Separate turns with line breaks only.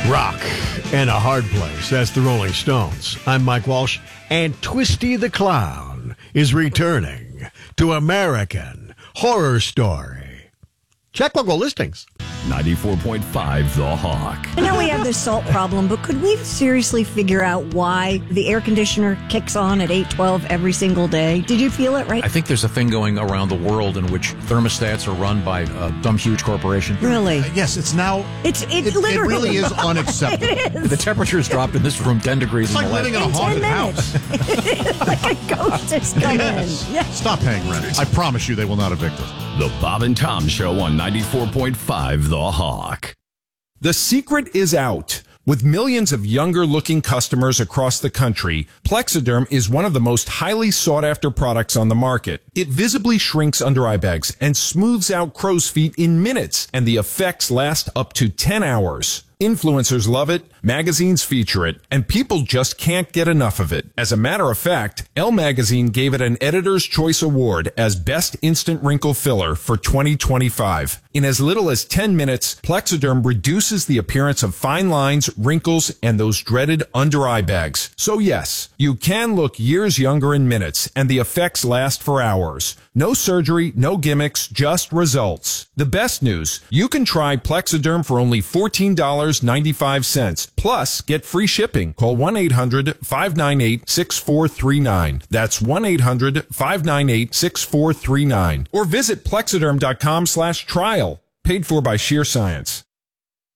Rock and a hard place. That's the Rolling Stones. I'm Mike Walsh, and Twisty the Clown is returning to American Horror Story. Check local listings.
94.5 The Hawk.
I know we have this salt problem, but could we seriously figure out why the air conditioner kicks on at 8:12 every single day? Did you feel it, right?
I think there's a thing going around the world in which thermostats are run by some huge corporation.
Really?
Yes, it's now.
It
It really is unacceptable.
It is.
The temperature's dropped in this room 10 degrees.
It's like living in a haunted
10
house.
minutes. Like a ghost has come in. Yeah.
Stop paying rent. I promise you they will not evict us.
The Bob and Tom Show on 94.5 The Hawk.
The secret is out. With millions of younger-looking customers across the country, Plexiderm is one of the most highly sought-after products on the market. It visibly shrinks under-eye bags and smooths out crow's feet in minutes, and the effects last up to 10 hours. Influencers love it, magazines feature it, and people just can't get enough of it. As a matter of fact, Elle Magazine gave it an Editor's Choice Award as Best Instant Wrinkle Filler for 2025. In as little as 10 minutes, Plexiderm reduces the appearance of fine lines, wrinkles, and those dreaded under-eye bags. So yes, you can look years younger in minutes, and the effects last for hours. No surgery, no gimmicks, just results. The best news, you can try Plexiderm for only $14.95. Plus, get free shipping. Call 1-800-598-6439. That's 1-800-598-6439. Or visit Plexiderm.com/trial. Paid for by Sheer Science.